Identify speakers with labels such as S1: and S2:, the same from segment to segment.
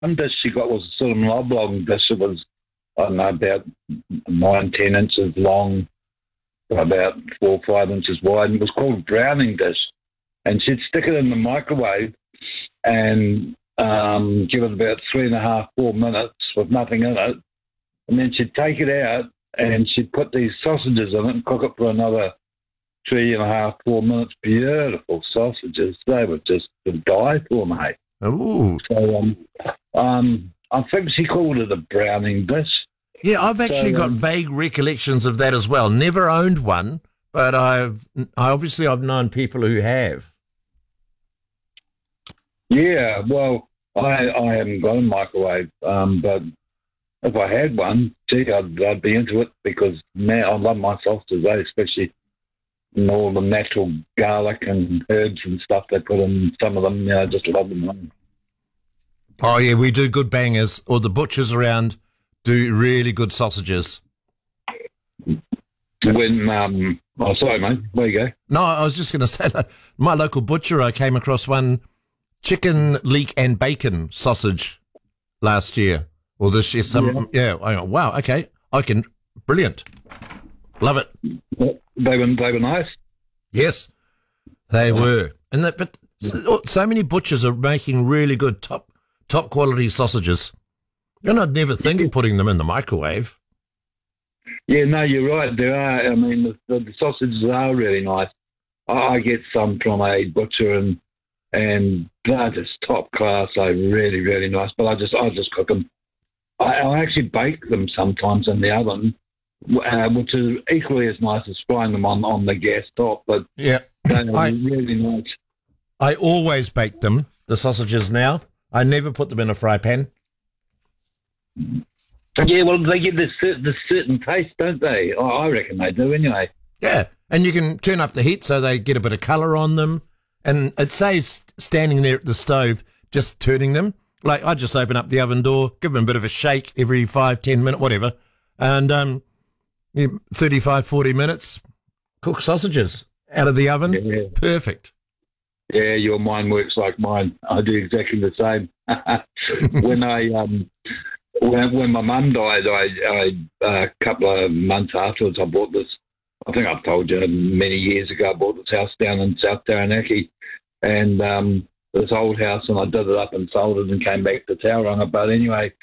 S1: one dish she got was sort of an oblong dish. It was, I don't know, about 9-10 inches long, about 4 or 5 inches wide, and it was called browning dish. And she'd stick it in the microwave and give it about 3.5, 4 minutes with nothing in it. And then she'd take it out and she'd put these sausages in it and cook it for another 3.5, 4 minutes. Beautiful sausages. They were just to die for, mate.
S2: Ooh.
S1: So I think she called it a browning dish.
S2: Yeah, I've actually got vague recollections of that as well. Never owned one, but I've known people who have.
S1: Yeah, well, I haven't got a microwave, but if I had one, gee, I'd be into it, because now I love my sausages, especially all the natural garlic and herbs and stuff they put in some of them. I just love them.
S2: Oh, yeah, we do good bangers, or the butchers around do really good sausages.
S1: When, sorry, mate, there you go.
S2: No, I was just going to say, my local butcher, I came across one chicken, leek and bacon sausage last year. Well, this year, I go, wow, okay, brilliant. Love it.
S1: They were nice?
S2: Yes, they were. But so many butchers are making really good top quality sausages. And I'd never think of putting them in the microwave.
S1: Yeah, no, you're right. There are. I mean, the sausages are really nice. I get some from a butcher, and they're just top class. They're really, really nice. But I just cook them. I actually bake them sometimes in the oven, which is equally as nice as frying them on the gas top. But
S2: yeah,
S1: they're really nice.
S2: I always bake them, the sausages now. I never put them in a fry pan.
S1: Yeah, well, they get this certain taste, don't they? I reckon they do anyway.
S2: Yeah, and you can turn up the heat so they get a bit of colour on them. And it saves standing there at the stove, just turning them. Like, I just open up the oven door, give them a bit of a shake every 5-10 minutes, whatever. And 35, 40 minutes, cook sausages out of the oven. Yeah. Perfect.
S1: Yeah, your mind works like mine. I do exactly the same. When my mum died, I a couple of months afterwards, I bought this. I think I've told you many years ago. I bought this house down in South Taranaki, and this old house, and I did it up and sold it and came back to Tauranga. But anyway,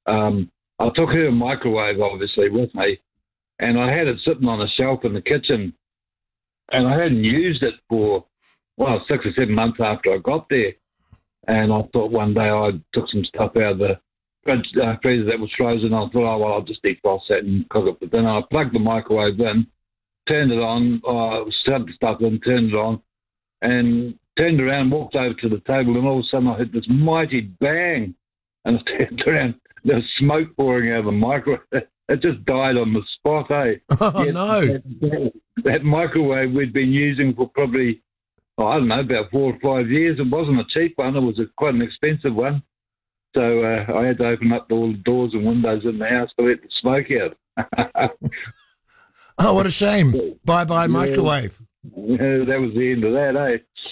S1: I took her microwave obviously with me, and I had it sitting on a shelf in the kitchen, and I hadn't used it for 6 or 7 months after I got there. And I thought one day I took some stuff out of the freezer that was frozen. I thought, I'll just defrost that and cook it for dinner. I plugged the microwave in, turned it on, stuffed the stuff in, turned it on, and turned around, walked over to the table, and all of a sudden I hit this mighty bang, and I turned around, there was smoke pouring out of the microwave. It just died on the spot, eh?
S2: Oh, yet, no.
S1: That microwave we'd been using for probably, I don't know, about 4 or 5 years. It wasn't a cheap one. It was quite an expensive one. So I had to open up all the doors and windows in the house to let the smoke out.
S2: Oh, what a shame. Bye-bye microwave.
S1: Yeah, that was the end of that,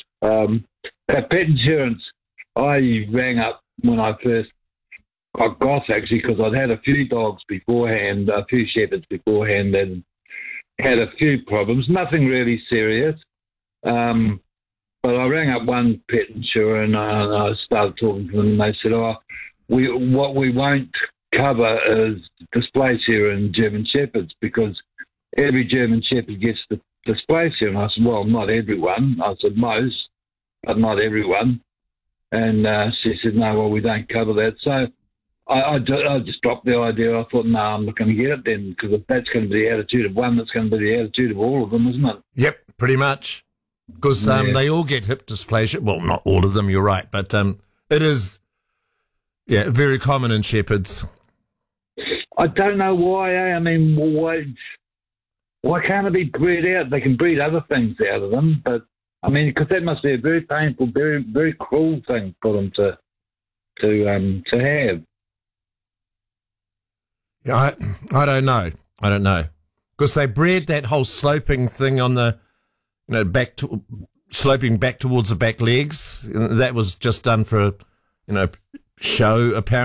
S1: eh? Pet insurance, I rang up when I first got Goss, actually, because I'd had a few dogs beforehand, a few shepherds beforehand, and had a few problems. Nothing really serious. But I rang up one pet insurer and I started talking to them, and they said, what we won't cover is dysplasia in German Shepherds, because every German Shepherd gets the dysplasia. And I said, well, not everyone. I said, most, but not everyone. And she said, no, well, we don't cover that. So I just dropped the idea. I thought, no, I'm not going to get it then, because if that's going to be the attitude of one, that's going to be the attitude of all of them, isn't it?
S2: Yep, pretty much. Because they all get hip dysplasia. Well, not all of them, you're right. But it is, very common in shepherds.
S1: I don't know why. I mean, why can't it be bred out? They can breed other things out of them. But, I mean, because that must be a very painful, very, very cruel thing for them to have.
S2: Yeah, I don't know. I don't know. Because they bred that whole sloping thing on the, sloping back towards the back legs. That was just done for, show, apparently.